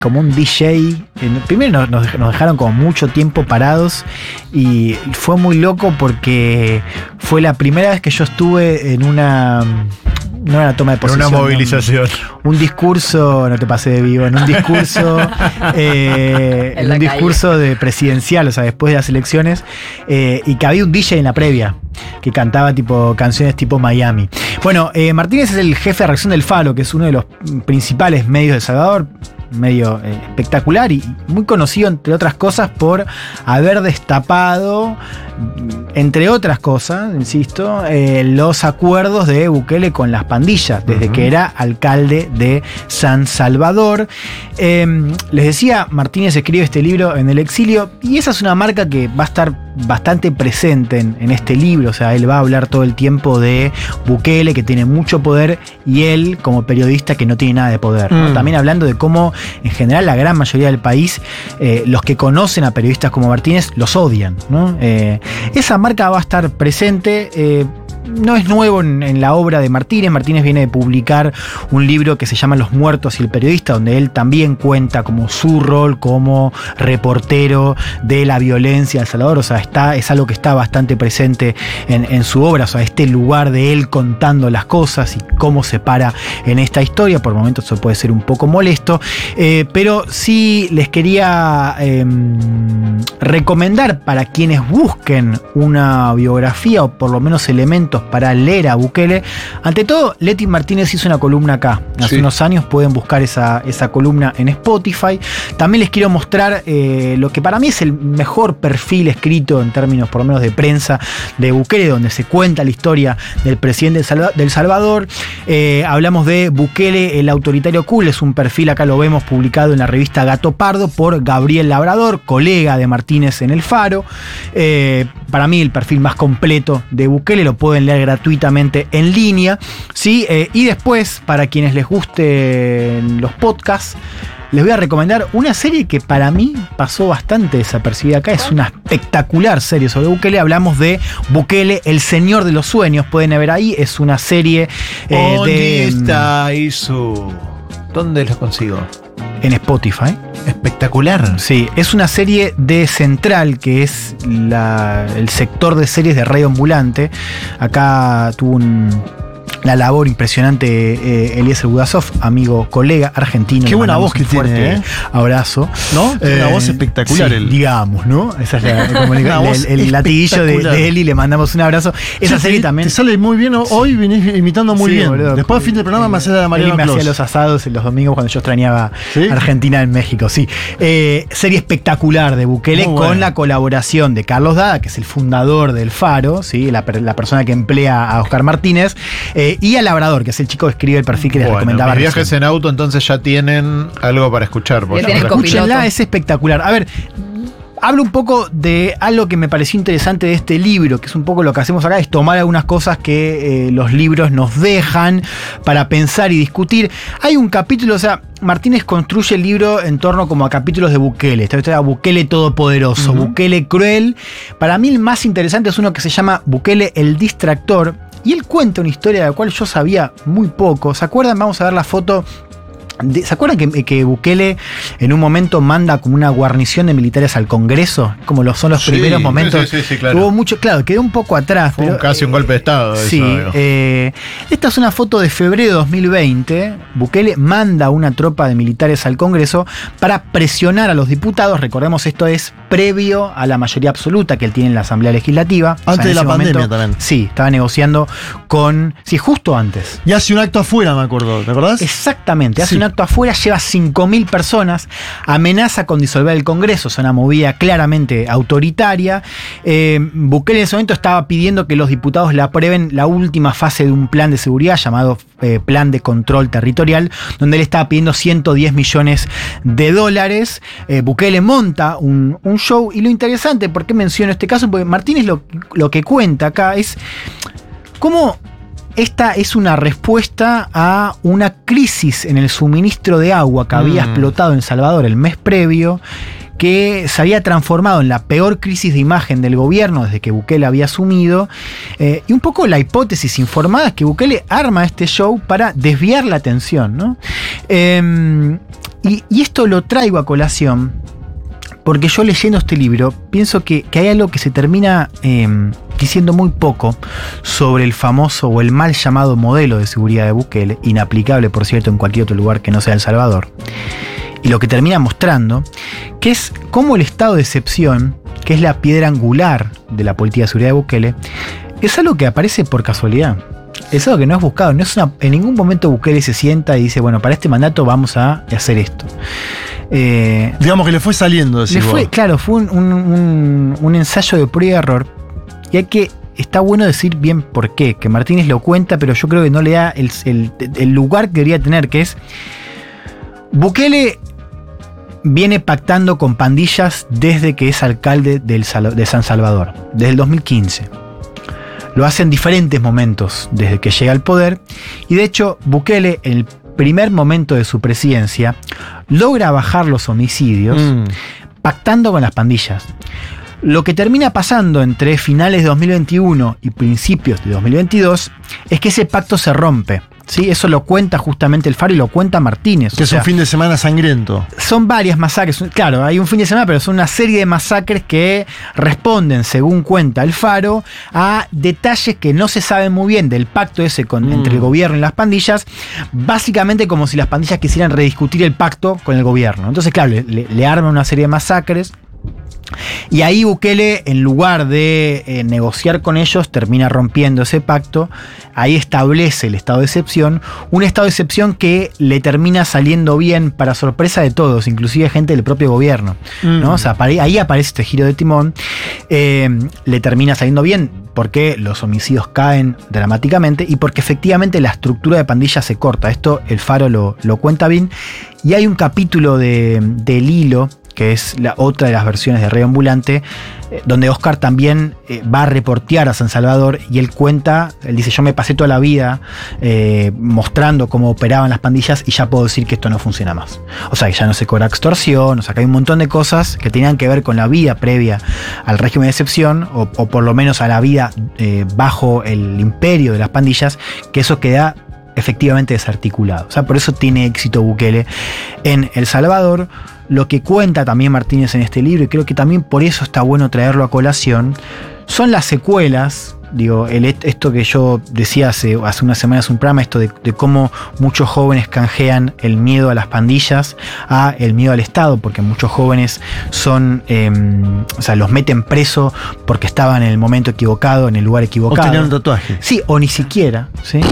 como un DJ. Primero nos dejaron como mucho tiempo parados y fue muy loco porque fue la primera vez que yo estuve en una... No era una toma de posesión. Una movilización. Un discurso, no te pasé de vivo, en un discurso, en un discurso de presidencial, o sea, después de las elecciones, y que había un DJ en la previa que cantaba tipo canciones tipo Miami. Bueno, Martínez es el jefe de redacción del Faro, que es uno de los principales medios de El Salvador, medio espectacular y muy conocido, entre otras cosas, por haber destapado, entre otras cosas, insisto, los acuerdos de Bukele con las pandillas, desde que era alcalde de San Salvador. Les decía, Martínez escribe este libro en el exilio, y esa es una marca que va a estar bastante presente en este libro. O sea, él va a hablar todo el tiempo de Bukele, que tiene mucho poder, y él como periodista que no tiene nada de poder, ¿no? También hablando de cómo en general la gran mayoría del país, los que conocen a periodistas como Martínez los odian, ¿no? Esa marca va a estar presente. No es nuevo en la obra de Martínez. Martínez viene de publicar un libro que se llama Los muertos y el periodista, donde él también cuenta como su rol como reportero de la violencia en El Salvador. O sea, es algo que está bastante presente en su obra. O sea, este lugar de él contando las cosas y cómo se para en esta historia. Por momentos eso puede ser un poco molesto, pero sí les quería recomendar, para quienes busquen una biografía o por lo menos elementos para leer a Bukele. Ante todo, Leti Martínez hizo una columna acá hace unos años. Pueden buscar esa columna en Spotify. También les quiero mostrar lo que para mí es el mejor perfil escrito en términos por lo menos de prensa de Bukele, donde se cuenta la historia del presidente del Salvador. Hablamos de Bukele, el autoritario cool. Es un perfil, acá lo vemos, publicado en la revista Gato Pardo por Gabriel Labrador, colega de Martínez en El Faro. Para mí el perfil más completo de Bukele, lo pueden leer gratuitamente en línea, ¿sí? Y después, para quienes les gusten los podcasts, les voy a recomendar una serie que para mí pasó bastante desapercibida acá. Es una espectacular serie sobre Bukele. Hablamos de Bukele, el señor de los sueños. Pueden ver ahí, es una serie ¿Dónde está eso? ¿Dónde lo consigo? En Spotify. Espectacular. Sí, es una serie de Central, que es el sector de series de Radio Ambulante. Acá tuvo la labor impresionante Eliezer Budasov, amigo, colega argentino. Qué buena voz que fuerte tiene, abrazo. ¿No? Una voz espectacular. Sí, digamos, ¿no? Esa es como el latiguillo de él, y le mandamos un abrazo. Esa serie también. Te sale muy bien. Hoy venís imitando muy bien. Boludo. Después del fin del programa me hacía la Mariano Clos. Me hacía los asados en los domingos cuando yo extrañaba Argentina en México. Sí. Serie espectacular de Bukele, con la colaboración de Carlos Dada, que es el fundador del Faro, ¿sí? La persona que emplea a Oscar Martínez. Y a Labrador, que es el chico que escribe el perfil que les recomendaba. Mis viajes en auto entonces ya tienen algo para escuchar. Escúchenla, es espectacular. A ver, hablo un poco de algo que me pareció interesante de este libro, que es un poco lo que hacemos acá, es tomar algunas cosas que los libros nos dejan para pensar y discutir. Hay un capítulo, o sea, Martínez construye el libro en torno como a capítulos de Bukele. Esta historia, Bukele todopoderoso, Bukele cruel. Para mí el más interesante es uno que se llama Bukele el distractor. Y él cuenta una historia de la cual yo sabía muy poco. ¿Se acuerdan? Vamos a ver la foto. ¿Se acuerdan que Bukele en un momento manda como una guarnición de militares al Congreso? Como son los primeros momentos. Sí, claro. Hubo mucho, claro, quedó un poco atrás. Fue casi un golpe de Estado. Sí. Esta es una foto de febrero de 2020. Bukele manda una tropa de militares al Congreso para presionar a los diputados. Recordemos, esto es previo a la mayoría absoluta que él tiene en la Asamblea Legislativa. Antes de la pandemia también. Sí, estaba negociando con... Sí, justo antes. Y hace un acto afuera, me acuerdo. ¿Te acordás? Exactamente. Hace un acto afuera, lleva 5.000 personas, amenaza con disolver el Congreso. Es una movida claramente autoritaria. Bukele en ese momento estaba pidiendo que los diputados le aprueben la última fase de un plan de seguridad llamado Plan de Control Territorial, donde él estaba pidiendo $110 millones. Bukele monta un show, y lo interesante, ¿por qué menciono este caso? Porque Martínez lo que cuenta acá es cómo esta es una respuesta a una crisis en el suministro de agua que había explotado en El Salvador el mes previo, que se había transformado en la peor crisis de imagen del gobierno desde que Bukele había asumido, y un poco la hipótesis informada es que Bukele arma este show para desviar la atención, ¿no? Y esto lo traigo a colación porque yo leyendo este libro pienso que hay algo que se termina diciendo muy poco sobre el famoso o el mal llamado modelo de seguridad de Bukele, inaplicable por cierto en cualquier otro lugar que no sea El Salvador. Y lo que termina mostrando que es cómo el estado de excepción, que es la piedra angular de la política de seguridad de Bukele, es algo que aparece por casualidad. Es algo que no es buscado. En ningún momento Bukele se sienta y dice, bueno, para este mandato vamos a hacer esto. Digamos que le fue saliendo. Claro, fue un ensayo de prueba y error. Y está bueno decir bien por qué, que Martínez lo cuenta, pero yo creo que no le da el lugar que debería tener, que es Bukele viene pactando con pandillas desde que es alcalde de San Salvador, desde el 2015. Lo hace en diferentes momentos desde que llega al poder, y de hecho Bukele en el primer momento de su presidencia logra bajar los homicidios pactando con las pandillas. Lo que termina pasando entre finales de 2021 y principios de 2022 es que ese pacto se rompe. ¿Sí? Eso lo cuenta justamente el Faro y lo cuenta Martínez. Que es un fin de semana sangriento. Son varias masacres. Claro, hay un fin de semana, pero son una serie de masacres que responden, según cuenta el Faro, a detalles que no se saben muy bien del pacto ese entre el gobierno y las pandillas. Básicamente como si las pandillas quisieran rediscutir el pacto con el gobierno. Entonces, claro, le arman una serie de masacres. Y ahí Bukele, en lugar de negociar con ellos, termina rompiendo ese pacto. Ahí establece el estado de excepción. Un estado de excepción que le termina saliendo bien para sorpresa de todos, inclusive gente del propio gobierno, ¿no? O sea, ahí aparece este giro de timón. Le termina saliendo bien porque los homicidios caen dramáticamente y porque efectivamente la estructura de pandilla se corta. Esto el Faro lo cuenta bien. Y hay un capítulo del Hilo, que es la otra de las versiones de Rey Ambulante, donde Oscar también va a reportear a San Salvador y él dice, yo me pasé toda la vida mostrando cómo operaban las pandillas y ya puedo decir que esto no funciona más. O sea, que ya no se cobra extorsión, o sea, que hay un montón de cosas que tenían que ver con la vida previa al régimen de excepción, o por lo menos a la vida bajo el imperio de las pandillas, que eso queda efectivamente desarticulado. O sea, por eso tiene éxito Bukele en El Salvador. Lo que cuenta también Martínez en este libro, y creo que también por eso está bueno traerlo a colación, son las secuelas. Digo, esto que yo decía hace unas semanas un programa, esto de cómo muchos jóvenes canjean el miedo a las pandillas a el miedo al Estado, porque muchos jóvenes los meten preso porque estaban en el momento equivocado, en el lugar equivocado. O tenían un tatuaje. Sí, o ni siquiera, ¿sí?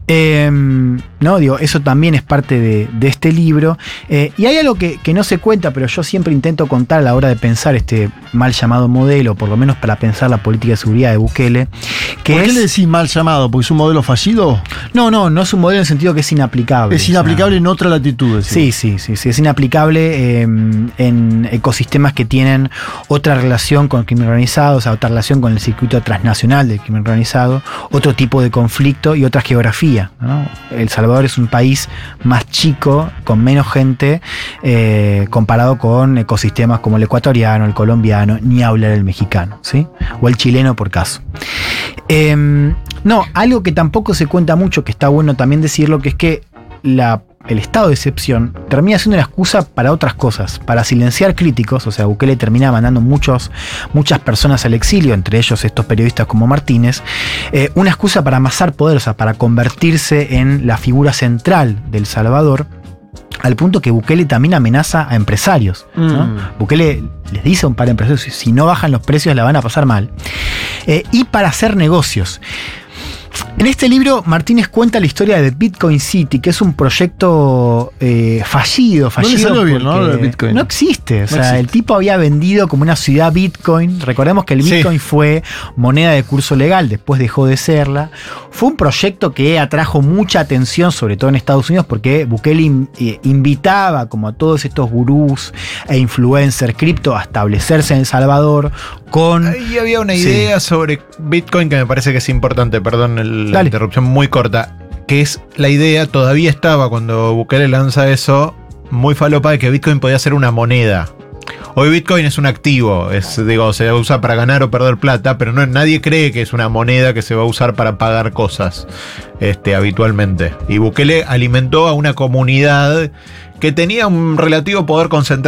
Eso también es parte de este libro. Y hay algo que no se cuenta, pero yo siempre intento contar a la hora de pensar este mal llamado modelo, por lo menos para pensar la política de seguridad de Bukele. ¿Por qué le decís mal llamado? ¿Porque es un modelo fallido? No es un modelo en el sentido que es inaplicable. Es inaplicable en otra latitud. Sí, es inaplicable en ecosistemas que tienen otra relación con el crimen organizado, o sea, otra relación con el circuito transnacional del crimen organizado, otro tipo de conflicto y otra geografía, ¿no? El Salvador es un país más chico, con menos gente, comparado con ecosistemas como el ecuatoriano, el colombiano, ni hablar el mexicano, ¿sí? O el chileno por caso. Algo que tampoco se cuenta mucho, que está bueno también decirlo, que es que el estado de excepción termina siendo una excusa para otras cosas, para silenciar críticos. O sea, Bukele termina mandando muchas personas al exilio, entre ellos estos periodistas como Martínez, una excusa para amasar poder, o sea, para convertirse en la figura central del Salvador, al punto que Bukele también amenaza a empresarios, ¿no? Bukele les dice a un par de empresarios, si no bajan los precios la van a pasar mal, y para hacer negocios. En este libro Martínez cuenta la historia de Bitcoin City, que es un proyecto fallido. No le salió bien, ¿no? El Bitcoin. No existe. El tipo había vendido como una ciudad Bitcoin. Recordemos que el Bitcoin fue moneda de curso legal, después dejó de serla. Fue un proyecto que atrajo mucha atención, sobre todo en Estados Unidos, porque Bukele invitaba como a todos estos gurús e influencers cripto a establecerse en El Salvador con... Ahí había una idea sobre Bitcoin que me parece que es importante, perdón la interrupción muy corta, que es la idea, todavía estaba cuando Bukele lanza eso, muy falopa, de que Bitcoin podía ser una moneda. Hoy Bitcoin es un activo, se va a usar para ganar o perder plata, pero nadie cree que es una moneda que se va a usar para pagar cosas habitualmente. Y Bukele alimentó a una comunidad que tenía un relativo poder concentrado